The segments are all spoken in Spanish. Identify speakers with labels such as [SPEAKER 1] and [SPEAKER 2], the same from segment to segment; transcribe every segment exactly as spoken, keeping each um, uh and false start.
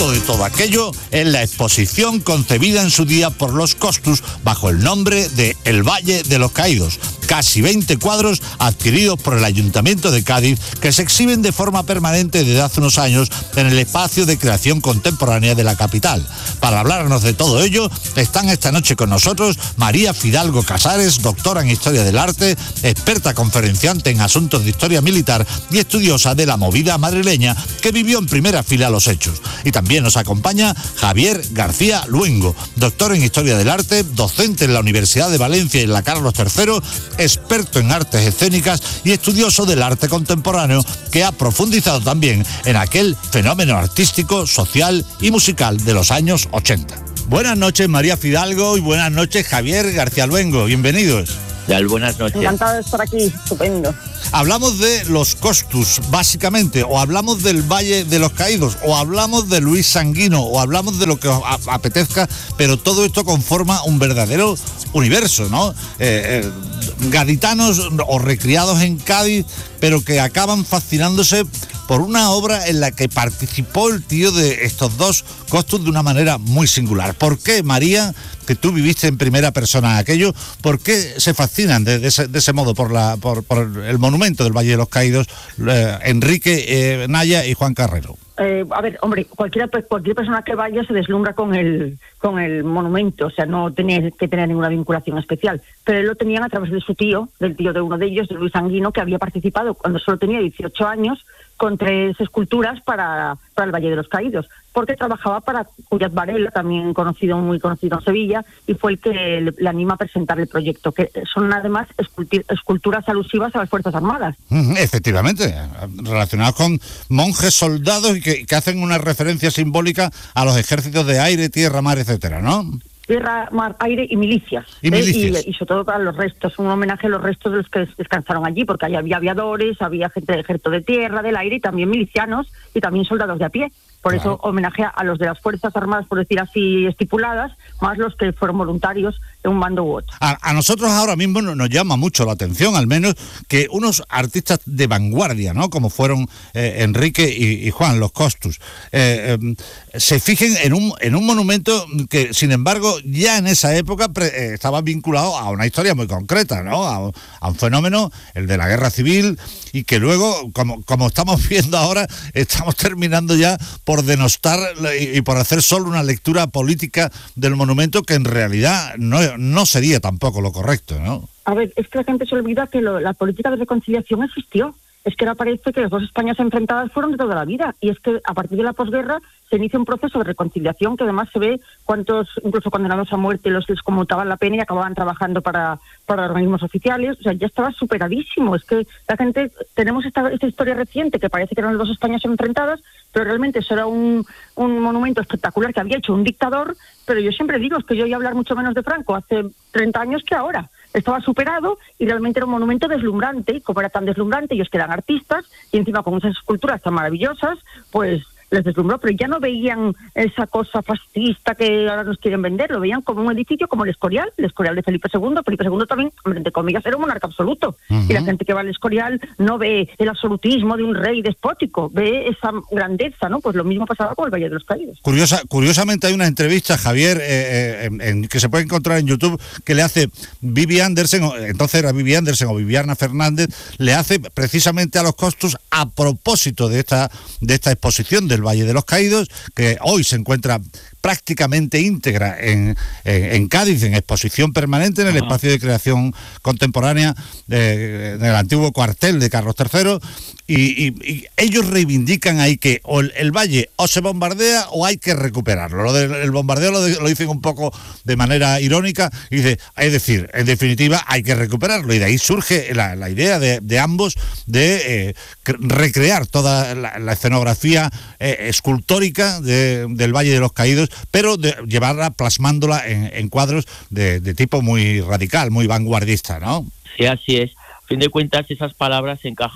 [SPEAKER 1] Fruto de todo aquello es la exposición concebida en su día por los Costus bajo el nombre de El Valle de los Caídos. Casi veinte cuadros adquiridos por el Ayuntamiento de Cádiz que se exhiben de forma permanente desde hace unos años en el espacio de creación contemporánea de la capital. Para hablarnos de todo ello, están esta noche con nosotros María Fidalgo Casares, doctora en Historia del Arte, experta conferenciante en asuntos de historia militar y estudiosa de la movida madrileña, que vivió en primera fila los hechos. Y también nos acompaña Javier García Luengo, doctor en Historia del Arte, docente en la Universidad de Valencia y en la Carlos tercero, experto en artes escénicas y estudioso del arte contemporáneo, que ha profundizado también en aquel fenómeno artístico, social y musical de los años ochenta. Buenas noches, María Fidalgo, y buenas noches, Javier García Luengo. Bienvenidos.
[SPEAKER 2] Tal, buenas noches.
[SPEAKER 3] Encantado de estar aquí, estupendo.
[SPEAKER 1] Hablamos de los Costus, básicamente, o hablamos del Valle de los Caídos, o hablamos de Luis Sanguino, o hablamos de lo que os apetezca, pero todo esto conforma un verdadero universo, ¿no? Eh, eh, gaditanos o recriados en Cádiz, pero que acaban fascinándose por una obra en la que participó el tío de estos dos Costus de una manera muy singular. ¿Por qué, María, que tú viviste en primera persona aquello, por qué se fascinan de, de, ese, de ese modo por, la, por, por el monumento del Valle de los Caídos, eh, Enrique eh, Naya y Juan Carrero?
[SPEAKER 3] Eh, a ver, hombre, cualquiera, cualquier persona que vaya se deslumbra con el con el monumento, o sea, no tenía que tener ninguna vinculación especial, pero él lo tenían a través de su tío, del tío de uno de ellos, de Luis Sanguino, que había participado cuando solo tenía dieciocho años con tres esculturas para, para el Valle de los Caídos, porque trabajaba para Cuyat Varela, también conocido, muy conocido en Sevilla, y fue el que le, le anima a presentar el proyecto, que son además esculti- esculturas alusivas a las Fuerzas Armadas.
[SPEAKER 1] Efectivamente, relacionados con monjes, soldados, y que, que hacen una referencia simbólica a los ejércitos de aire, tierra, mar, etcétera, ¿no?
[SPEAKER 3] Tierra, mar, aire y milicias.
[SPEAKER 1] Y, ¿eh? milicias.
[SPEAKER 3] Y, y sobre todo para los restos, un homenaje a los restos de los que descansaron allí, porque ahí había aviadores, había gente del ejército de tierra, del aire, y también milicianos, y también soldados de a pie. Por claro. Eso homenajea a los de las Fuerzas Armadas, por decir así, estipuladas, más los que fueron voluntarios de un bando u otro.
[SPEAKER 1] A, a nosotros ahora mismo nos llama mucho la atención, al menos, que unos artistas de vanguardia, ¿no?, como fueron eh, Enrique y, y Juan, los Costus, eh, eh, se fijen en un, en un monumento que, sin embargo, ya en esa época pre, eh, estaba vinculado a una historia muy concreta, ¿no?, a, a un fenómeno, el de la guerra civil, y que luego, como, como estamos viendo ahora, estamos terminando ya por denostar y por hacer solo una lectura política del monumento, que en realidad no, no sería tampoco lo correcto, ¿no?
[SPEAKER 3] A ver, es que la gente se olvida que lo, la política de reconciliación existió. Es que ahora parece que las dos Españas enfrentadas fueron de toda la vida, y es que a partir de la posguerra se inicia un proceso de reconciliación que además se ve cuántos, incluso condenados a muerte, los les conmutaban la pena y acababan trabajando para, para organismos oficiales. O sea, ya estaba superadísimo. Es que la gente, tenemos esta, esta historia reciente que parece que eran las dos Españas enfrentadas, pero realmente eso era un, un monumento espectacular que había hecho un dictador. Pero yo siempre digo, es que yo oí hablar mucho menos de Franco hace treinta años que ahora. Estaba superado y realmente era un monumento deslumbrante, y como era tan deslumbrante, ellos que eran artistas, y encima con esas esculturas tan maravillosas, pues les deslumbró, pero ya no veían esa cosa fascista que ahora nos quieren vender, lo veían como un edificio como el Escorial, el Escorial de Felipe segundo. Felipe segundo también, entre comillas, era un monarca absoluto, uh-huh. Y la gente que va al Escorial no ve el absolutismo de un rey despótico, ve esa grandeza, ¿no? Pues lo mismo pasaba con el Valle de los Caídos.
[SPEAKER 1] Curiosa, curiosamente hay una entrevista, Javier, eh, eh, en, en, que se puede encontrar en YouTube, que le hace Vivi Andersen, entonces era Vivi Andersen o Viviana Fernández, le hace precisamente a los Costus a propósito de esta, de esta exposición del Valle de los Caídos, que hoy se encuentra prácticamente íntegra en, en, en Cádiz, en exposición permanente en el Ajá. espacio de creación contemporánea de, del antiguo cuartel de Carlos tercero, y, y, y ellos reivindican ahí que o el, el valle o se bombardea o hay que recuperarlo. Lo del el bombardeo lo, de, lo dicen un poco de manera irónica, y dice, es decir, en definitiva hay que recuperarlo, y de ahí surge la, la idea de, de ambos de eh, recrear toda la, la escenografía eh, escultórica de, del Valle de los Caídos, pero de llevarla, plasmándola en, en cuadros de, de tipo muy radical, muy vanguardista, ¿no?
[SPEAKER 2] Sí, así es. A fin de cuentas, esas palabras encajan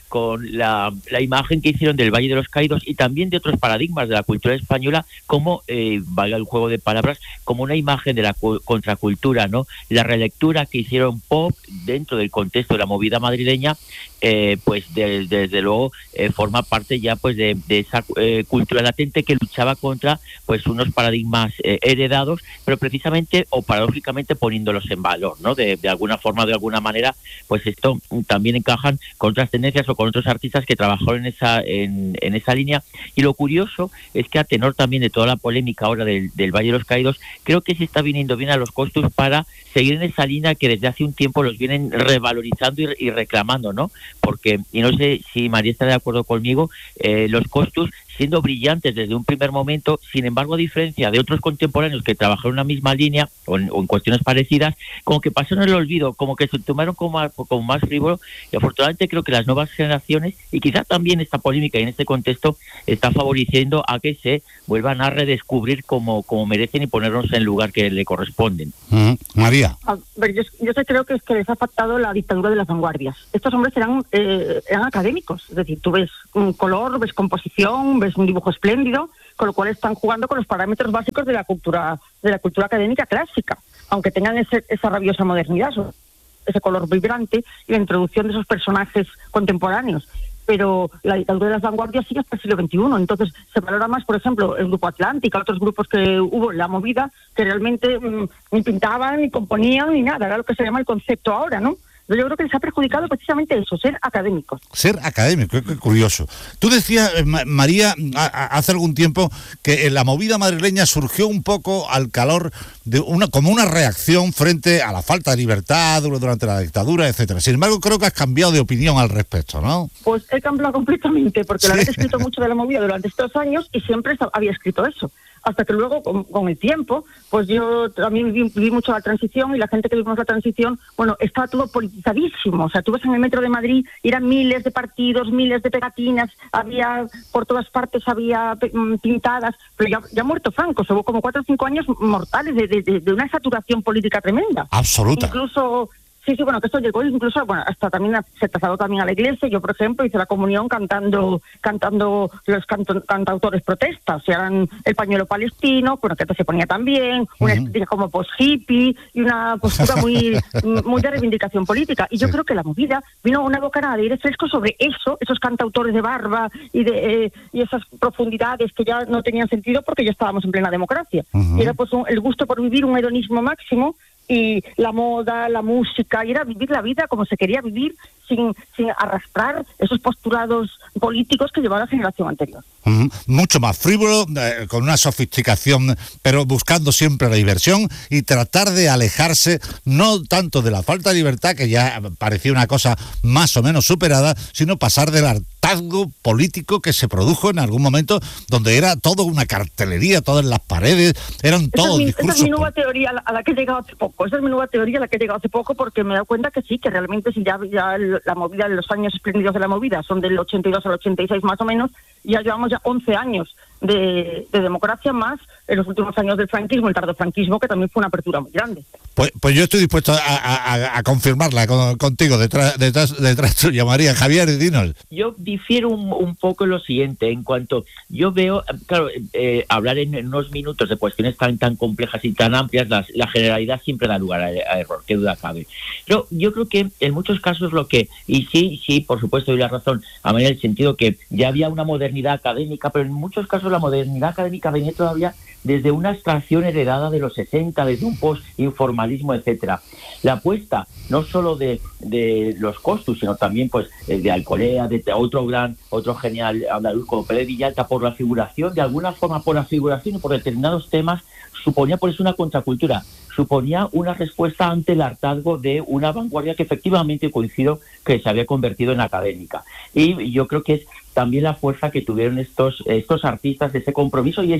[SPEAKER 2] con la, la imagen que hicieron del Valle de los Caídos y también de otros paradigmas de la cultura española, como, eh, valga el juego de palabras, como una imagen de la cu- contracultura, ¿no? La relectura que hicieron pop dentro del contexto de la movida madrileña, eh, pues de, de, desde luego eh, forma parte ya pues de, de esa eh, cultura latente que luchaba contra pues unos paradigmas eh, heredados, pero precisamente o paradójicamente poniéndolos en valor, ¿no? De, de alguna forma, de alguna manera, pues esto también encajan con otras tendencias o con otros artistas que trabajaron en esa en, en esa línea. Y lo curioso es que a tenor también de toda la polémica ahora del, del Valle de los Caídos, creo que se está viniendo bien a los Costus para seguir en esa línea que desde hace un tiempo los vienen revalorizando y, y reclamando, ¿no? Porque, y no sé si María está de acuerdo conmigo, eh, los Costus, siendo brillantes desde un primer momento, sin embargo, a diferencia de otros contemporáneos que trabajaron en una misma línea o en, o en cuestiones parecidas, como que pasaron el olvido, como que se tomaron como, como más frívolo, y afortunadamente creo que las nuevas generaciones, y quizás también esta polémica y en este contexto, está favoreciendo a que se vuelvan a redescubrir como, como merecen y ponernos en el lugar que le corresponden.
[SPEAKER 1] Mm, María.
[SPEAKER 3] A ver, yo, yo sí creo que es que les ha faltado la dictadura de las vanguardias. Estos hombres eran, eh, eran académicos, es decir, tú ves un color, ves composición, ves un dibujo espléndido, con lo cual están jugando con los parámetros básicos de la cultura de la cultura académica clásica, aunque tengan ese, esa rabiosa modernidad, ese color vibrante y la introducción de esos personajes contemporáneos. Pero la dictadura de las vanguardias sigue hasta el siglo veintiuno, entonces se valora más, por ejemplo, el Grupo Atlántica, otros grupos que hubo en la movida, que realmente mmm, ni pintaban, ni componían, ni nada, era lo que se llama el concepto ahora, ¿no? Yo creo que les ha perjudicado precisamente eso, ser académicos.
[SPEAKER 1] Ser académico, qué curioso. Tú decías, María, hace algún tiempo que la movida madrileña surgió un poco al calor de una, como una reacción frente a la falta de libertad durante la dictadura, etcétera. Sin embargo, creo que has cambiado de opinión al respecto, ¿no?
[SPEAKER 3] Pues he cambiado completamente, porque sí. La verdad he escrito mucho de la movida durante estos años y siempre había escrito eso. Hasta que luego, con, con el tiempo, pues yo también vi, vi mucho la transición y la gente que vivimos la transición, bueno, estaba todo politizadísimo. O sea, tú ves en el metro de Madrid, eran miles de partidos, miles de pegatinas, había por todas partes, había pintadas, pero ya, ya muerto Franco, hubo como cuatro o cinco años mortales de, de, de una saturación política tremenda.
[SPEAKER 1] Absoluta.
[SPEAKER 3] Incluso... Sí, sí, bueno, que esto llegó incluso, bueno, hasta también se trasladó también a la iglesia. Yo, por ejemplo, hice la comunión cantando cantando los canto, cantautores protestas, o sea, eran el pañuelo palestino, bueno, que esto se ponía también, una uh-huh. estética como post-hippie y una postura muy muy de reivindicación política. Y yo sí. creo que la movida vino a una bocanada de aire fresco sobre eso, esos cantautores de barba y de eh, y esas profundidades que ya no tenían sentido porque ya estábamos en plena democracia. Uh-huh. Y era pues un, el gusto por vivir un hedonismo máximo, y la moda, la música, y era vivir la vida como se quería vivir, sin, sin arrastrar esos postulados políticos que llevaba la generación anterior.
[SPEAKER 1] Mm, mucho más frívolo, eh, con una sofisticación, pero buscando siempre la diversión y tratar de alejarse no tanto de la falta de libertad, que ya parecía una cosa más o menos superada, sino pasar del hartazgo político que se produjo en algún momento, donde era todo una cartelería, todas las paredes, eran todos
[SPEAKER 3] esa es mi,
[SPEAKER 1] discursos.
[SPEAKER 3] Esa es mi nueva teoría a la que he llegado hace poco, esa es mi nueva teoría a la que he llegado hace poco, porque me he dado cuenta que sí, que realmente si ya, ya el, la movida, los años espléndidos de la movida son del ochenta y dos al ochenta y seis más o menos, ya llevamos ya once años de, de democracia, más en los últimos años del franquismo, el tardofranquismo, que también fue una apertura muy grande.
[SPEAKER 1] Pues, pues yo estoy dispuesto a, a, a confirmarla con, contigo, detrás, detrás, detrás tuya, María. Javier, dinos.
[SPEAKER 2] Yo difiero un, un poco en lo siguiente, en cuanto yo veo, claro, eh, hablar en, en unos minutos de cuestiones tan tan complejas y tan amplias, las, la generalidad siempre da lugar a, a error, qué duda cabe. Pero yo creo que en muchos casos lo que, y sí, sí, por supuesto, doy la razón a María en el sentido que ya había una modernidad académica, pero en muchos casos la modernidad académica venía todavía desde una extracción heredada de los sesenta, desde un post-informalismo, etcétera. La apuesta no solo de, de los Costus, sino también pues de Alcolea, de otro gran, otro genial andaluz como Pérez Villalta, por la figuración, de alguna forma por la figuración y por determinados temas, suponía por eso una contracultura, suponía una respuesta ante el hartazgo de una vanguardia que efectivamente coincido que se había convertido en académica. Y yo creo que es también la fuerza que tuvieron estos estos artistas, ese compromiso y ese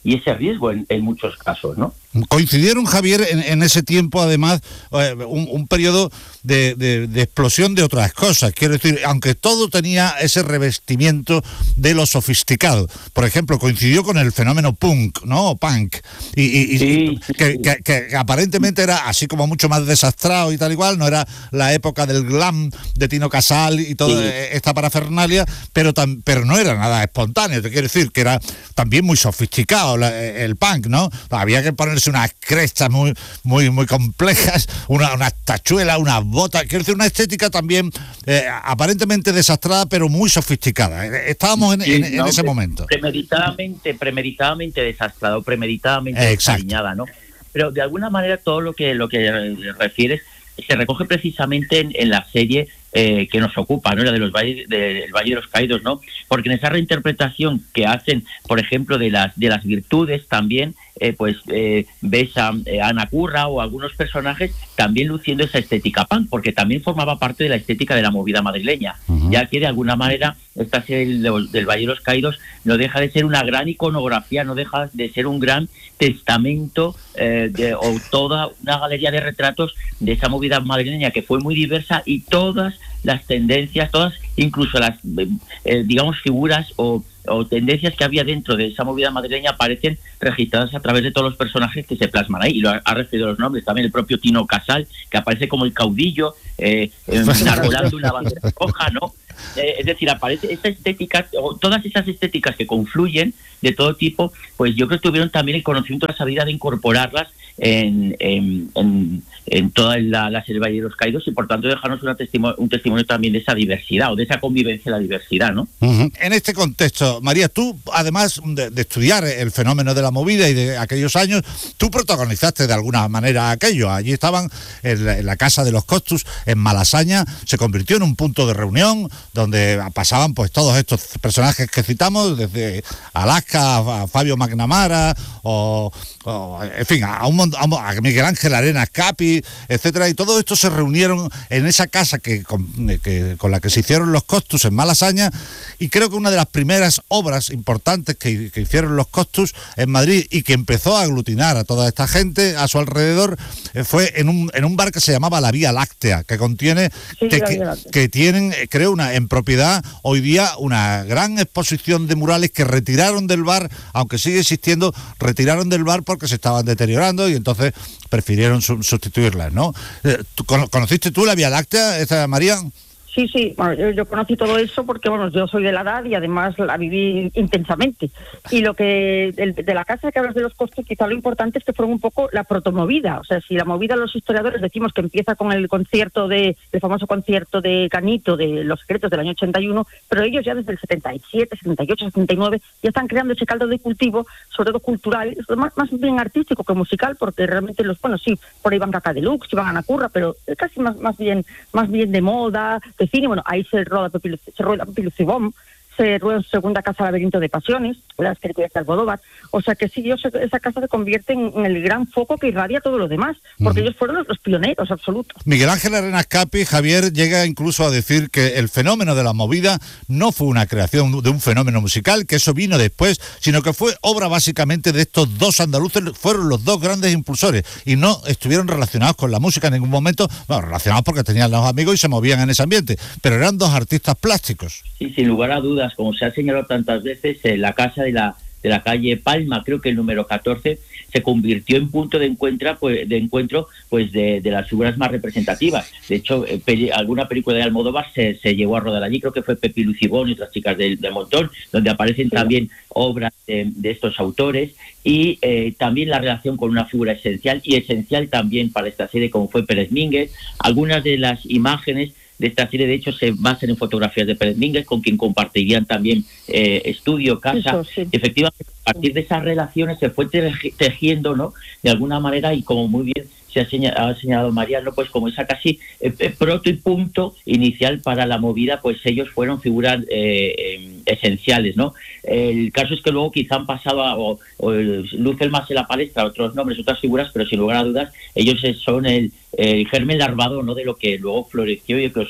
[SPEAKER 2] y ese riesgo en, en muchos casos, ¿no?
[SPEAKER 1] Coincidieron, Javier, en, en ese tiempo, además, eh, un, un periodo de, de, de explosión de otras cosas. Quiero decir, aunque todo tenía ese revestimiento de lo sofisticado. Por ejemplo, coincidió con el fenómeno punk, ¿no? O punk. Y, y, sí, y que, sí. Que, que, que aparentemente era así como mucho más desastrado y tal igual. No era la época del glam de Tino Casal y toda sí. esta parafernalia, pero, tam, pero no era nada espontáneo. Te quiero decir que era también muy sofisticado la, el punk, ¿no? Había que ponerse unas crestas muy muy muy complejas, una, unas tachuelas, unas botas, quiero decir, una estética también eh, aparentemente desastrada, pero muy sofisticada. Estábamos en, sí, en, no, en ese momento.
[SPEAKER 2] Premeditadamente, premeditadamente desastrado, premeditadamente desaliñada, ¿no? Pero de alguna manera todo lo que lo que refieres se recoge precisamente en, en la serie eh, que nos ocupa, ¿no? La de los valles, de, del Valle de los Caídos, ¿no? Porque en esa reinterpretación que hacen, por ejemplo, de las de las virtudes también, eh, pues eh, ves a eh, Ana Curra o algunos personajes también luciendo esa estética punk, porque también formaba parte de la estética de la movida madrileña, uh-huh. ya que de alguna manera esta serie del, del Valle de los Caídos no deja de ser una gran iconografía, no deja de ser un gran testamento eh, de, o toda una galería de retratos de esa movida madrileña que fue muy diversa, y todas las tendencias, todas, incluso las, eh, digamos, figuras o, o tendencias que había dentro de esa movida madrileña aparecen registradas a través de todos los personajes que se plasman ahí, y lo ha, ha referido los nombres, también el propio Tino Casal, que aparece como el caudillo, eh, enarbolando una bandera roja, ¿no? Eh, es decir, aparece esta estética, o todas esas estéticas que confluyen de todo tipo, pues yo creo que tuvieron también el conocimiento, la sabiduría de incorporarlas en, en, en, en toda la, la serie Valle de los Caídos, y por tanto dejarnos una testimonio, un testimonio también de esa diversidad, o de esa convivencia de la diversidad, ¿no?
[SPEAKER 1] Uh-huh. En este contexto, María, tú, además de, de estudiar el fenómeno de la movida y de aquellos años, tú protagonizaste de alguna manera aquello. Allí estaban en la, en la Casa de los Costus, en Malasaña, se convirtió en un punto de reunión donde pasaban pues todos estos personajes que citamos, desde Alaska a Fabio McNamara, o, o en fin, a, un, a Miguel Ángel Arenas Capi, etcétera, y todo esto se reunieron en esa casa que con, que con la que se hicieron los Costus en Malasaña, y creo que una de las primeras obras importantes que, que hicieron los Costus en Madrid, y que empezó a aglutinar a toda esta gente a su alrededor, eh, fue en un en un bar que se llamaba La Vía Láctea, que contiene sí, que, que, que tienen, creo, una en propiedad hoy día una gran exposición de murales que retiraron del bar, aunque sigue existiendo, retiraron del bar porque se estaban deteriorando, y entonces prefirieron su, sustituirlas, ¿no? ¿Conociste tú La Vía Láctea, esta, María?
[SPEAKER 3] Sí, sí, bueno, yo, yo conocí todo eso porque, bueno, yo soy de la edad y además la viví intensamente. Y lo que, de, de la casa que hablas de los Costus, quizá lo importante es que fueron un poco la protomovida. O sea, si la movida, los historiadores decimos que empieza con el concierto de, el famoso concierto de Canito, de Los Secretos del año ochenta y uno, pero ellos ya desde el setenta y siete, setenta y ocho, setenta y nueve ya están creando ese caldo de cultivo, sobre todo cultural, más, más bien artístico que musical, porque realmente los, bueno, sí, por ahí van Caca Deluxe, iban a Ana Curra, pero casi más, más bien, más bien de moda, de cine. Bueno, ahí se rueda se rueda Pepi Lucibón, se rueda en Segunda Casa Laberinto de Pasiones, las películas de Almodóvar. O sea que sí, Dios, esa casa se convierte en, en el gran foco que irradia todo lo demás, porque uh-huh. ellos fueron los, los pioneros absolutos.
[SPEAKER 1] Miguel Ángel Arenas Capi, Javier, llega incluso a decir que el fenómeno de la movida no fue una creación de un fenómeno musical, que eso vino después, sino que fue obra básicamente de estos dos andaluces, fueron los dos grandes impulsores, y no estuvieron relacionados con la música en ningún momento, bueno, relacionados porque tenían los amigos y se movían en ese ambiente, pero eran dos artistas plásticos.
[SPEAKER 2] Sí, sin lugar a dudas, como se ha señalado tantas veces, eh, la casa de la de la calle Palma, creo que el número catorce, se convirtió en punto de encuentro, pues, de encuentro pues de, de las figuras más representativas. De hecho, eh, peli, alguna película de Almodóvar se, se llegó a rodar allí, creo que fue Pepi Lucibón y otras chicas del de montón, donde aparecen sí. también obras de, de estos autores, y eh, también la relación con una figura esencial, y esencial también para esta serie como fue Pérez Mínguez. Algunas de las imágenes de esta serie, de hecho, se basan en fotografías de Pérez Mínguez, con quien compartirían también eh, estudio, casa. Eso, sí. Efectivamente, a partir de esas relaciones se fue tejiendo, ¿no?, de alguna manera, y como muy bien se ha señalado, ha señalado Mariano, pues como esa casi eh, proto y punto inicial para la movida, pues ellos fueron figuras eh, eh, esenciales, ¿no? El caso es que luego quizá han pasado a, o, o lucen más en la palestra otros nombres, otras figuras, pero sin lugar a dudas ellos son el, el germen larvado, ¿no?, de lo que luego floreció y eclosionó.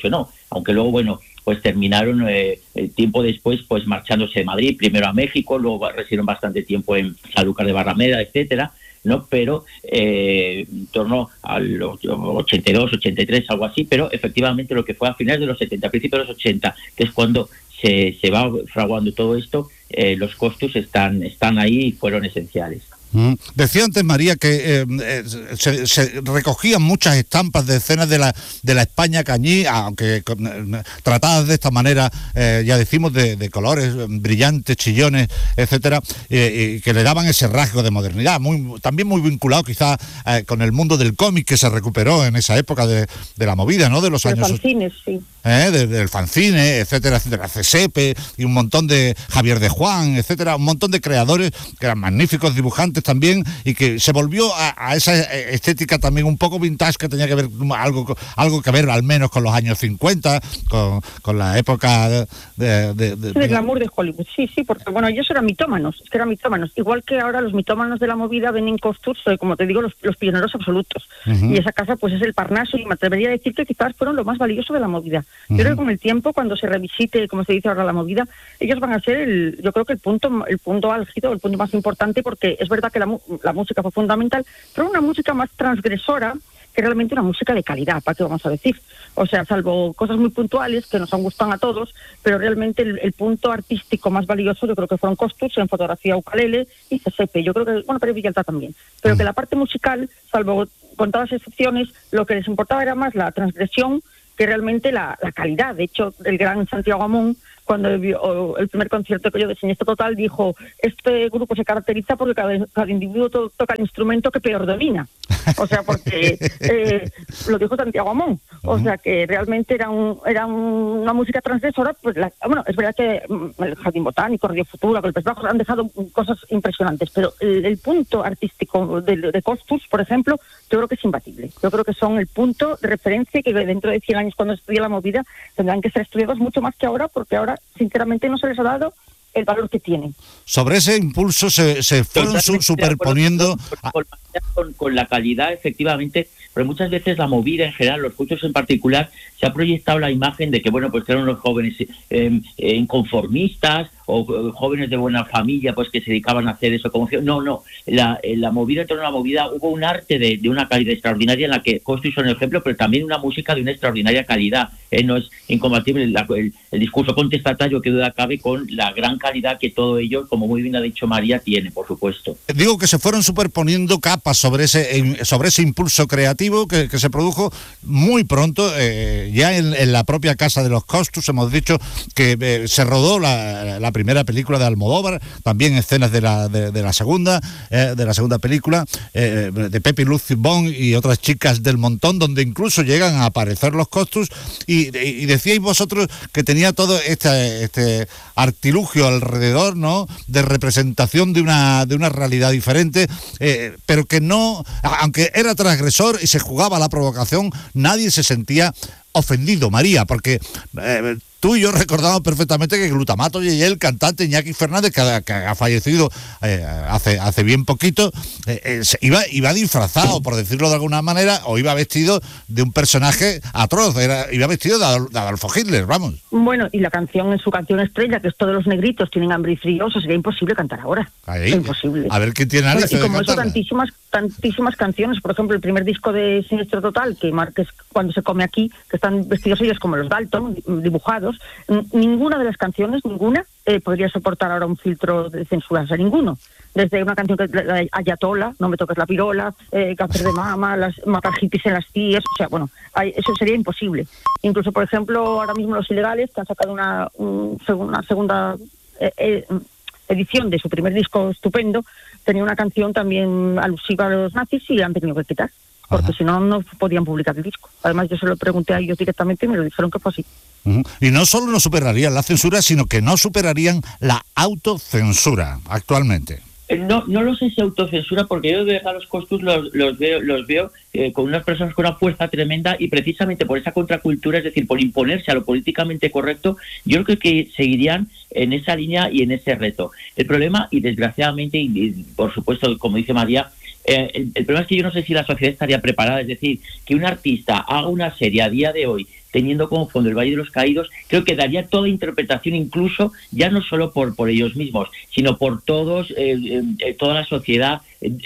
[SPEAKER 2] aunque luego, bueno, pues terminaron eh, el tiempo después pues marchándose de Madrid, primero a México, luego residieron bastante tiempo en Sanlúcar de Barrameda, etcétera, ¿no? Pero eh, en torno a los ochenta y dos, ochenta y tres, algo así, pero efectivamente lo que fue a finales de los setenta, principios de los ochenta, que es cuando se, se va fraguando todo esto, eh, los Costus están, están ahí y fueron esenciales.
[SPEAKER 1] Mm. Decía antes María que eh, se, se recogían muchas estampas de escenas de la de la España cañí, aunque con, eh, tratadas de esta manera, eh, ya decimos, de, de colores brillantes, chillones, etcétera, eh, y que le daban ese rasgo de modernidad, muy también muy vinculado quizás eh, con el mundo del cómic que se recuperó en esa época de, de la movida, ¿no? De los
[SPEAKER 3] de
[SPEAKER 1] años...
[SPEAKER 3] fanzines, sí.
[SPEAKER 1] Eh, de, del fanzine, etcétera, etcétera, C S P y un montón de Javier de Juan, etcétera, un montón de creadores que eran magníficos dibujantes también, y que se volvió a, a esa estética también un poco vintage, que tenía que ver algo algo que ver al menos con los años cincuenta, con, con la época de, de, de, de,
[SPEAKER 3] sí, del glamour de Hollywood, sí, sí, porque bueno, ellos eran mitómanos, es que eran mitómanos, igual que ahora los mitómanos de la movida ven en Costus, como te digo, los, los pioneros absolutos, uh-huh. Y esa casa pues es el Parnaso, y me atrevería a decir que quizás fueron lo más valioso de la movida. Uh-huh. Yo creo que con el tiempo, cuando se revisite, como se dice ahora, la movida, ellos van a ser el, yo creo que el punto, el punto álgido, el punto más importante, porque es verdad que la, la música fue fundamental, pero una música más transgresora que realmente una música de calidad, ¿para qué vamos a decir? O sea, salvo cosas muy puntuales que nos han gustado a todos, pero realmente el, el punto artístico más valioso yo creo que fueron Costus, en fotografía ukelele y C S P. Yo creo que, bueno, pero Villalta también. Pero mm. que la parte musical, salvo con todas las excepciones, lo que les importaba era más la transgresión que realmente la, la calidad. De hecho, el gran Santiago Amón, cuando vio el primer concierto que yo de Siniestro Total, dijo, este grupo se caracteriza porque cada, cada individuo to, toca el instrumento que peor domina. O sea, porque eh, lo dijo Santiago Amón. O sea, que realmente era un era un, una música transgresora. Pues la, bueno, es verdad que el Jardín Botánico, Radio Futura, Golpes Bajos han dejado cosas impresionantes, pero el, el punto artístico de, de Costus, por ejemplo, yo creo que es imbatible. Yo creo que son el punto de referencia que dentro de cien años, cuando estudie la movida, tendrán que ser estudiados mucho más que ahora, porque ahora sinceramente no se les ha dado el valor que tienen.
[SPEAKER 1] Sobre ese impulso se, se fueron su, superponiendo...
[SPEAKER 2] Con, con, con la calidad, efectivamente, pero muchas veces la movida en general, los cultos en particular, se ha proyectado la imagen de que, bueno, pues eran los jóvenes eh, eh, inconformistas o eh, jóvenes de buena familia, pues que se dedicaban a hacer eso como... No, no, la, la movida, en torno a la movida, hubo un arte de, de una calidad extraordinaria en la que Costus son el ejemplo, pero también una música de una extraordinaria calidad. Eh, no es incompatible la, el, el discurso contestatario, que duda cabe, con la gran calidad que todo ello, como muy bien ha dicho María, tiene, por supuesto.
[SPEAKER 1] Digo que se fueron superponiendo capas sobre ese sobre ese impulso creativo que, que se produjo muy pronto, eh, ya en, en la propia casa de los Costus. Hemos dicho que eh, se rodó la, la primera película de Almodóvar, también escenas de la de, de la segunda eh, de la segunda película eh, de Pepe Lucy Bon y otras chicas del montón, donde incluso llegan a aparecer los Costus, y, y, y decíais vosotros que tenía todo este, este artilugio alrededor, ¿no?, de representación de una de una realidad diferente, eh, pero que no, aunque era transgresor y se jugaba a la provocación, nadie se sentía ofendido, María, porque eh, tú y yo recordamos perfectamente que Glutamato y el cantante Iñaki Fernández, que ha, que ha fallecido eh, hace hace bien poquito, eh, eh, iba iba disfrazado, por decirlo de alguna manera, o iba vestido de un personaje atroz, era, iba vestido de, Adol, de Adolfo Hitler, vamos.
[SPEAKER 3] Bueno, y la canción, en su canción estrella, que es Todos los negritos tienen hambre y frío, eso sería imposible cantar ahora. Ahí, es imposible.
[SPEAKER 1] A ver quién tiene
[SPEAKER 3] bueno,
[SPEAKER 1] narices
[SPEAKER 3] y como
[SPEAKER 1] de
[SPEAKER 3] eso, tantísimas, tantísimas canciones, por ejemplo, el primer disco de Siniestro Total, que marques Cuando se come aquí, que están vestidos ellos como los Dalton, dibujados, ninguna de las canciones, ninguna, eh, podría soportar ahora un filtro de censura, o sea, ninguno. Desde una canción que la Ayatola, No me toques la pirola, eh, Cáncer de mama, las, matar hippies en las tías, o sea, bueno, hay, eso sería imposible. Incluso, por ejemplo, ahora mismo Los Ilegales, que han sacado una, un, una segunda eh, eh, edición de su primer disco estupendo, tenía una canción también alusiva a los nazis y la han tenido que quitar, porque si no, no podían publicar el disco. Además, yo se lo pregunté a ellos directamente y me lo dijeron que fue así.
[SPEAKER 1] Uh-huh. Y no solo no superarían la censura, sino que no superarían la autocensura actualmente.
[SPEAKER 2] No, no lo sé si autocensura, porque yo de verdad los Costus los, los veo, los veo eh, con unas personas con una fuerza tremenda, y precisamente por esa contracultura, es decir, por imponerse a lo políticamente correcto, yo creo que seguirían en esa línea y en ese reto. El problema, y desgraciadamente, y, y por supuesto, como dice María, eh, el, el problema es que yo no sé si la sociedad estaría preparada, es decir, que un artista haga una serie a día de hoy teniendo como fondo el Valle de los Caídos, creo que daría toda interpretación, incluso ya no solo por, por ellos mismos, sino por todos, eh, eh, toda la sociedad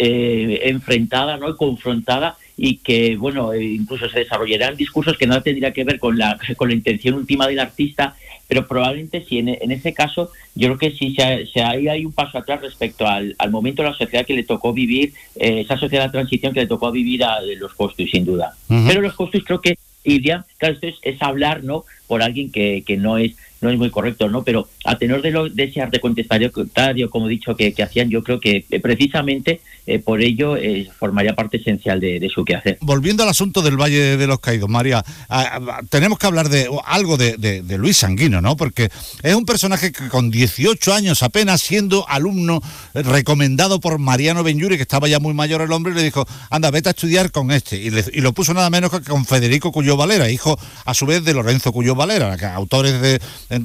[SPEAKER 2] eh, enfrentada, ¿no?, y confrontada, y que, bueno, eh, incluso se desarrollarán discursos que no tendría que ver con la, con la intención última del artista, pero probablemente sí, en, en ese caso, yo creo que sí, se, se, hay, hay un paso atrás respecto al, al momento de la sociedad que le tocó vivir, eh, esa sociedad de transición que le tocó vivir a los Costus, sin duda. Uh-huh. Pero los Costus creo que irían, claro, esto es, es hablar, ¿no?, por alguien que, que no es no es muy correcto, ¿no? Pero a tenor de, lo, de ese arte contestatario, como he dicho, que, que hacían, yo creo que eh, precisamente eh, por ello eh, formaría parte esencial de, de su quehacer.
[SPEAKER 1] Volviendo al asunto del Valle de los Caídos, María, a, a, tenemos que hablar de algo de, de, de Luis Sanguino, ¿no? Porque es un personaje que con dieciocho años apenas, siendo alumno recomendado por Mariano Benlliure, que estaba ya muy mayor el hombre, le dijo, anda, vete a estudiar con este, y, le, y lo puso nada menos que con Federico Cuyó Valera, hijo a su vez de Lorenzo Cuyó Valera, que autores de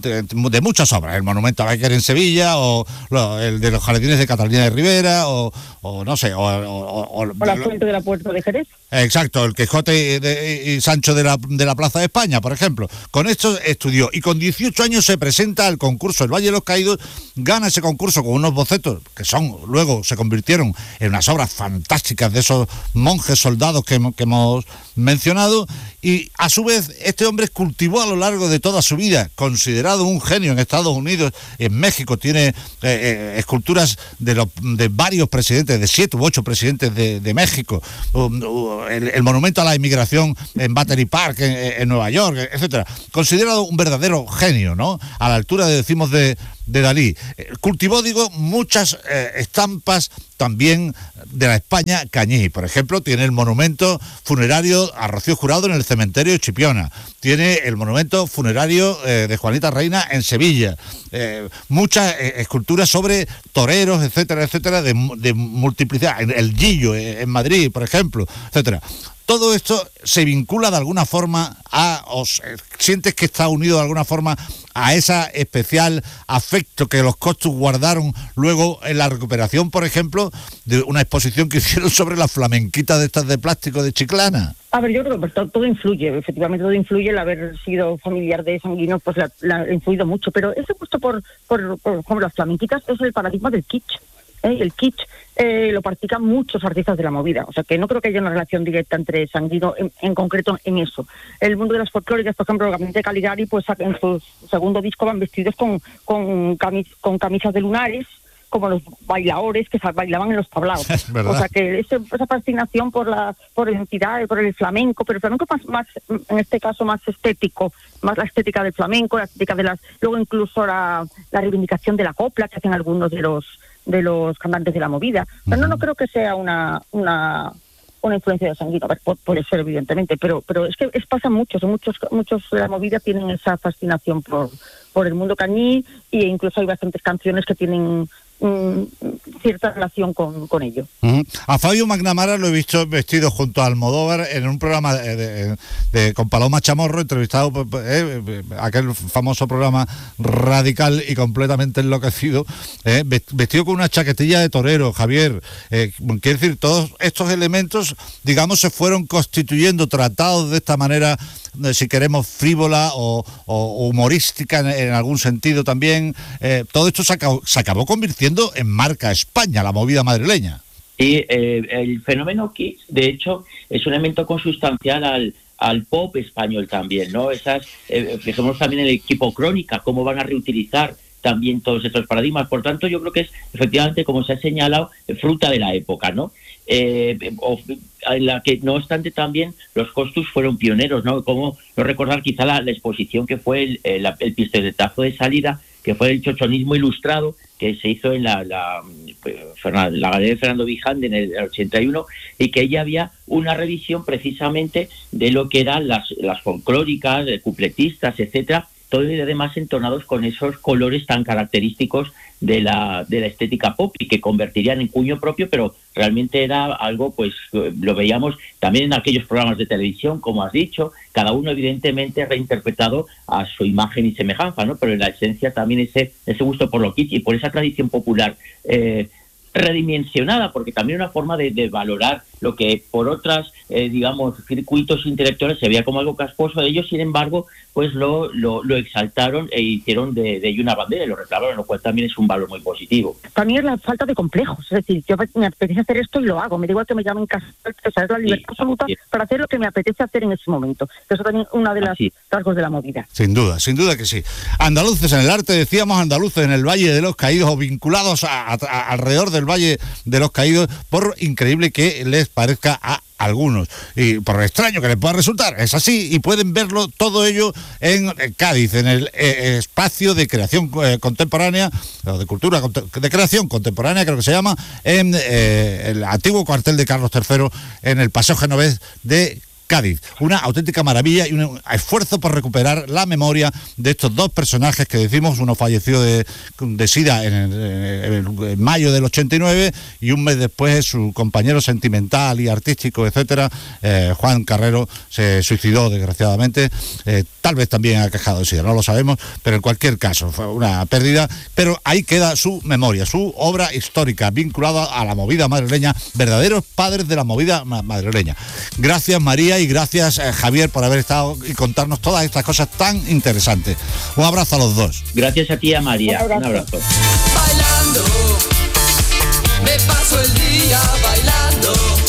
[SPEAKER 1] de muchas obras, el Monumento a Bécquer en Sevilla, o lo, el de los Jardines de Catalina de Rivera, o, o no sé, o, o, o,
[SPEAKER 3] o la Fuente de la Puerta de Jerez.
[SPEAKER 1] Exacto, el Quijote de, y Sancho de la, de la Plaza de España, por ejemplo. Con esto estudió, y con dieciocho años se presenta al concurso El Valle de los Caídos, gana ese concurso con unos bocetos que son, luego se convirtieron en unas obras fantásticas de esos monjes soldados que, que hemos mencionado, y a su vez este hombre cultivó a lo largo de toda su vida, considerado un genio en Estados Unidos, en México tiene eh, eh, esculturas de, los, de varios presidentes, de siete u ocho presidentes de, de México, um, uh, el, el monumento a la inmigración en Battery Park, en, en Nueva York, etcétera. Considerado un verdadero genio, ¿no? A la altura, de, decimos, de, de Dalí. Eh, cultivó, digo, muchas eh, estampas también de la España cañí. Por ejemplo, tiene el monumento funerario a Rocío Jurado en el cementerio de Chipiona. Tiene el monumento funerario eh, de Juanita Reina en Sevilla. Eh, muchas eh, esculturas sobre toreros, etcétera, etcétera, de, de multiplicidad. El Gillo eh, en Madrid, por ejemplo, etcétera. Todo esto se vincula de alguna forma a, o sientes que está unido de alguna forma a ese especial afecto que los Costus guardaron luego en la recuperación, por ejemplo, de una exposición que hicieron sobre las flamenquitas de estas de plástico de Chiclana.
[SPEAKER 3] A ver, yo creo que todo, todo influye, efectivamente todo influye, el haber sido familiar de Sanguino pues la, la, ha influido mucho, pero ese gusto por, por, por, por las flamenquitas es el paradigma del kitsch. ¿Eh? El kitsch eh, lo practican muchos artistas de la movida, o sea que no creo que haya una relación directa entre Sanguino en, en concreto en eso. El mundo de las folclóricas, por ejemplo, el Gabinete Caligari, pues en su segundo disco van vestidos con, con, camis, con camisas de lunares, como los bailadores que bailaban en los tablaos. O sea que ese, esa fascinación por la por la identidad, por el flamenco, pero el flamenco más, más, en este caso más estético, más la estética del flamenco, la estética de las, luego incluso la, la reivindicación de la copla que hacen algunos de los de los cantantes de la movida. Pero no, no creo que sea una una una influencia de Sanguino, puede ser evidentemente, pero pero es que es, pasa muchos, muchos muchos de la movida tienen esa fascinación por por el mundo cañí, e incluso hay bastantes canciones que tienen mm, cierta relación con, con ello.
[SPEAKER 1] Uh-huh. A Fabio McNamara lo he visto vestido junto a Almodóvar en un programa de, de, de, con Paloma Chamorro, entrevistado por eh, aquel famoso programa Radical y completamente enloquecido, eh, vestido con una chaquetilla de torero, Javier. Eh, quiere decir, todos estos elementos, digamos, se fueron constituyendo, tratados de esta manera, si queremos, frívola o, o humorística en, en algún sentido también. Eh, todo esto se acabó, se acabó convirtiendo en marca España, la movida madrileña.
[SPEAKER 2] Sí, eh, el fenómeno kitsch, de hecho, es un elemento consustancial al, al pop español también, ¿no? Esas, eh, fijémonos también en el equipo Crónica, cómo van a reutilizar también todos estos paradigmas. Por tanto, yo creo que es, efectivamente, como se ha señalado, fruta de la época, ¿no? Eh, o, en la que, no obstante, también los Costus fueron pioneros, ¿no? Como no recordar quizá la, la exposición que fue el, el, el pistoletazo de salida, que fue el chochonismo ilustrado, que se hizo en la, la, la Galería de Fernando Vijande en el ochenta y uno, y que ella había una revisión precisamente de lo que eran las, las folclóricas, de cupletistas, etcétera, todo y además entonados con esos colores tan característicos de la de la estética pop y que convertirían en cuño propio, pero realmente era algo, pues lo veíamos también en aquellos programas de televisión, como has dicho, cada uno evidentemente reinterpretado a su imagen y semejanza, ¿no? Pero en la esencia también ese ese gusto por lo kitsch y por esa tradición popular eh, redimensionada, porque también una forma de, de valorar lo que por otras, eh, digamos, circuitos intelectuales se veía como algo casposo. Ellos, sin embargo, pues lo, lo, lo exaltaron e hicieron de, de ello una bandera y lo reclamaron, lo cual también es un valor muy positivo.
[SPEAKER 3] También es la falta de complejos, es decir, yo me apetece hacer esto y lo hago, me da igual que me llamen casa, o sea, es la libertad sí, absoluta sí. para hacer lo que me apetece hacer en ese momento. Eso también es una de las rasgos de la movida.
[SPEAKER 1] Sin duda, sin duda que sí. Andaluces en el arte, decíamos, andaluces en el Valle de los Caídos o vinculados a, a, a, alrededor del Valle de los Caídos, por increíble que les parezca a algunos y por extraño que les pueda resultar, es así, y pueden verlo todo ello en Cádiz, en el eh, espacio de creación eh, contemporánea, o de cultura de creación contemporánea, creo que se llama, en eh, el antiguo cuartel de Carlos tercero, en el Paseo Genovés de Cádiz. Una auténtica maravilla y un esfuerzo por recuperar la memoria de estos dos personajes que decimos, uno falleció de, de SIDA en, en, en mayo del ochenta y nueve y un mes después su compañero sentimental y artístico, etcétera, eh, Juan Carrero, se suicidó desgraciadamente, eh, tal vez también aquejado de SIDA, no lo sabemos, pero en cualquier caso fue una pérdida, pero ahí queda su memoria, su obra histórica vinculada a la movida madrileña, verdaderos padres de la movida madrileña. Gracias, María, y gracias, eh, Javier, por haber estado y contarnos todas estas cosas tan interesantes. Un abrazo a los dos.
[SPEAKER 2] Gracias a ti, a María. Un abrazo. Un abrazo.
[SPEAKER 4] Bailando, me paso el día bailando.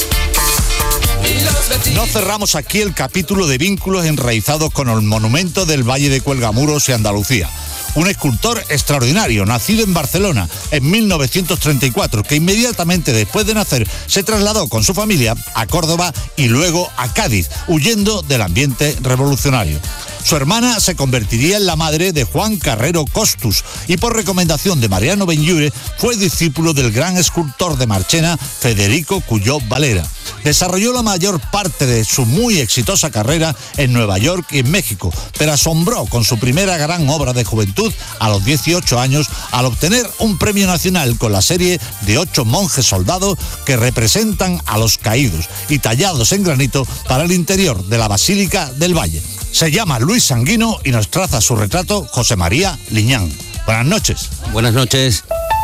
[SPEAKER 4] Y los vecinos...
[SPEAKER 1] No cerramos aquí el capítulo de vínculos enraizados con el monumento del Valle de Cuelgamuros y Andalucía. Un escultor extraordinario, nacido en Barcelona en mil novecientos treinta y cuatro, que inmediatamente después de nacer se trasladó con su familia a Córdoba y luego a Cádiz, huyendo del ambiente revolucionario. Su hermana se convertiría en la madre de Juan Carrero Costus y por recomendación de Mariano Benlliure fue discípulo del gran escultor de Marchena Federico Cuyó Valera. Desarrolló la mayor parte de su muy exitosa carrera en Nueva York y en México, pero asombró con su primera gran obra de juventud a los dieciocho años al obtener un premio nacional con la serie de ocho monjes soldados que representan a los caídos y tallados en granito para el interior de la Basílica del Valle. Se llama Luis Sanguino y nos traza su retrato José María Liñán. Buenas noches.
[SPEAKER 5] Buenas noches.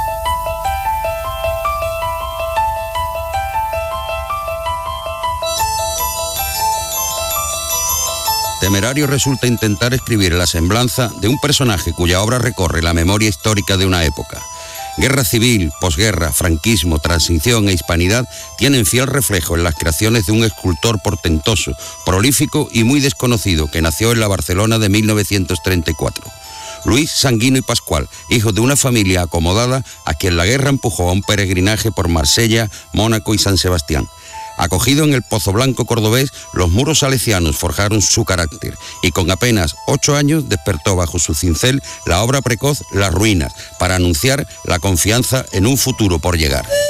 [SPEAKER 5] Temerario resulta intentar escribir la semblanza de un personaje cuya obra recorre la memoria histórica de una época. Guerra civil, posguerra, franquismo, transición e hispanidad tienen fiel reflejo en las creaciones de un escultor portentoso, prolífico y muy desconocido que nació en la Barcelona de mil novecientos treinta y cuatro. Luis Sanguino y Pascual, hijo de una familia acomodada a quien la guerra empujó a un peregrinaje por Marsella, Mónaco y San Sebastián. Acogido en el Pozo Blanco cordobés, los muros salesianos forjaron su carácter y con apenas ocho años despertó bajo su cincel la obra precoz Las Ruinas, para anunciar la confianza en un futuro por llegar.